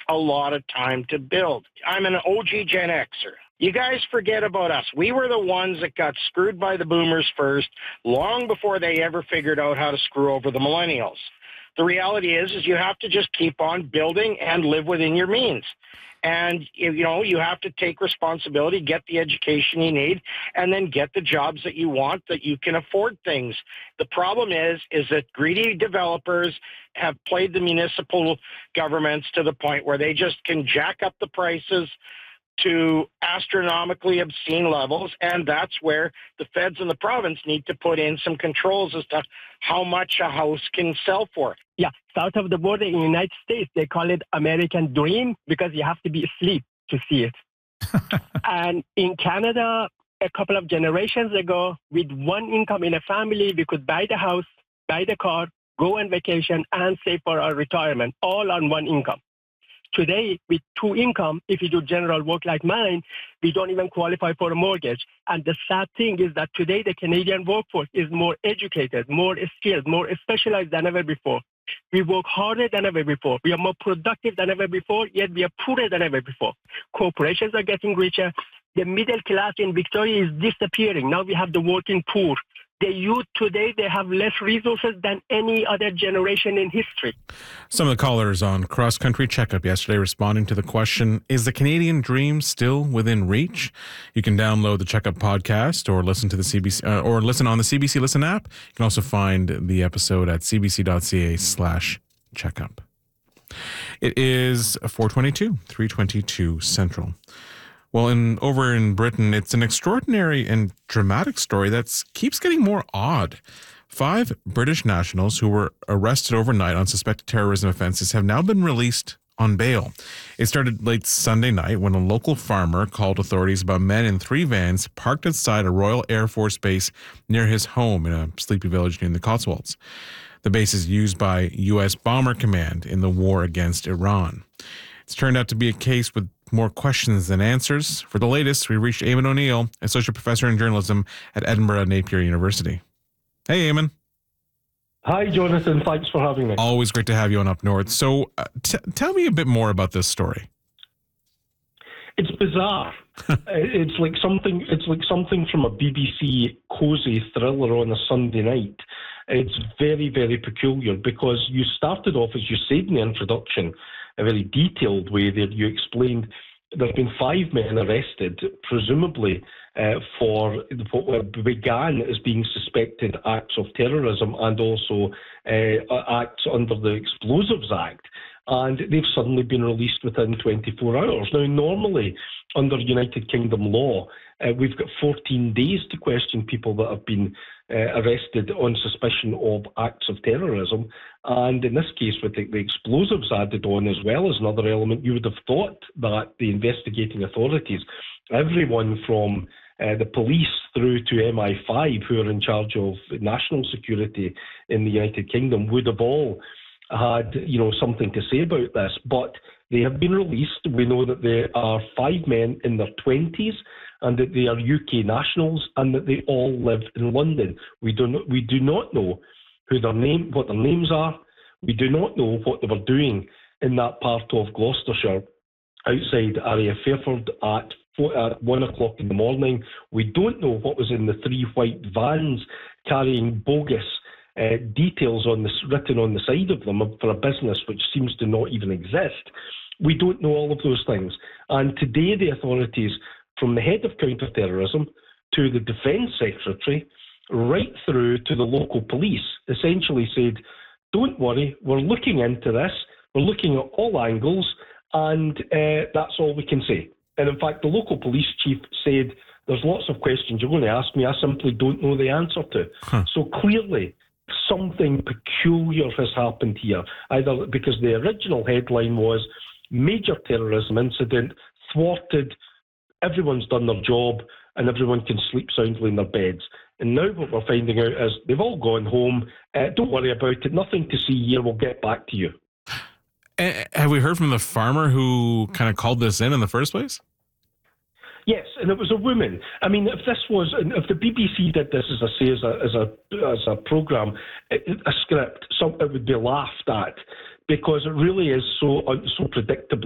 a lot of time to build. I'm an OG Gen Xer. You guys forget about us. We were the ones that got screwed by the boomers first, long before they ever figured out how to screw over the millennials. The reality is you have to just keep on building and live within your means. And, you have to take responsibility, get the education you need, and then get the jobs that you want, that you can afford things. The problem is that greedy developers have played the municipal governments to the point where they just can jack up the prices to astronomically obscene levels, and that's where the feds and the province need to put in some controls as to how much a house can sell for. Yeah, south of the border in the United States, they call it American Dream because you have to be asleep to see it. And in Canada, a couple of generations ago, with one income in a family, we could buy the house, buy the car, go on vacation, and save for our retirement, all on one income. Today, with two income, if you do general work like mine, we don't even qualify for a mortgage. And the sad thing is that today the Canadian workforce is more educated, more skilled, more specialized than ever before. We work harder than ever before. We are more productive than ever before, yet we are poorer than ever before. Corporations are getting richer. The middle class in Victoria is disappearing. Now we have the working poor. The youth today, they have less resources than any other generation in history. Some of the callers on Cross Country Checkup yesterday responding to the question, is the Canadian dream still within reach? You can download the Checkup podcast or listen to the CBC or listen on the CBC Listen app. You can also find the episode at cbc.ca/checkup. It is 4:22, 3:22 Central. Well, over in Britain, it's an extraordinary and dramatic story that keeps getting more odd. 5 British nationals who were arrested overnight on suspected terrorism offenses have now been released on bail. It started late Sunday night when a local farmer called authorities about men in 3 vans parked outside a Royal Air Force base near his home in a sleepy village near the Cotswolds. The base is used by U.S. Bomber Command in the war against Iran. It's turned out to be a case with more questions than answers. For the latest, we reached Eamon O'Neill, Associate Professor in Journalism at Edinburgh Napier University. Hey, Eamon. Hi, Jonathan. Thanks for having me. Always great to have you on Up North. So tell me a bit more about this story. It's bizarre. It's like something from a BBC cosy thriller on a Sunday night. It's very, very peculiar because you started off, as you said in the introduction, a very detailed way there. You explained there have been 5 men arrested, presumably for what began as being suspected acts of terrorism and also acts under the Explosives Act. And they've suddenly been released within 24 hours. Now, normally, under United Kingdom law, we've got 14 days to question people that have been arrested on suspicion of acts of terrorism. And in this case, with the explosives added on as well as another element, you would have thought that the investigating authorities, everyone from the police through to MI5, who are in charge of national security in the United Kingdom, would have all had, something to say about this. But they have been released. We know that there are 5 men in their 20s and that they are UK nationals and that they all live in London. We do not know what their names are. We do not know what they were doing in that part of Gloucestershire outside area Fairford at 1 o'clock in the morning. We don't know what was in the 3 white vans carrying bogus details written on the side of them for a business which seems to not even exist. We don't know all of those things. And today the authorities, from the head of counter-terrorism to the Defence Secretary, right through to the local police, essentially said, don't worry, we're looking into this, we're looking at all angles, and that's all we can say. And in fact, the local police chief said, there's lots of questions you're going to ask me, I simply don't know the answer to. So clearly, something peculiar has happened here, either because the original headline was, major terrorism incident thwarted, everyone's done their job, and everyone can sleep soundly in their beds. And now what we're finding out is they've all gone home. Don't worry about it. Nothing to see here. We'll get back to you. Have we heard from the farmer who kind of called this in the first place? Yes, and it was a woman. I mean, if the BBC did this as a program, a script, it would be laughed at because it really is so predictable.